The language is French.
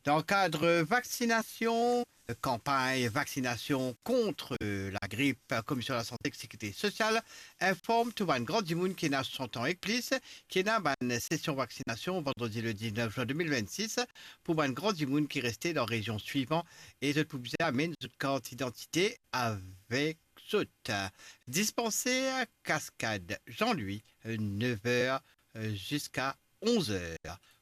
Dans le cadre vaccination, campagne vaccination contre la grippe, la Commission de la santé et de la sécurité sociale informe tout le grand du monde qui n'a son temps et plus, qui n'a pas une session vaccination vendredi le 19 juin 2026 pour un grand du monde qui restait dans la région suivante et de pouvoir amener notre carte d'identité avec saute. Dispensaire Cascade Jean-Louis, 9 h jusqu'à 11 h.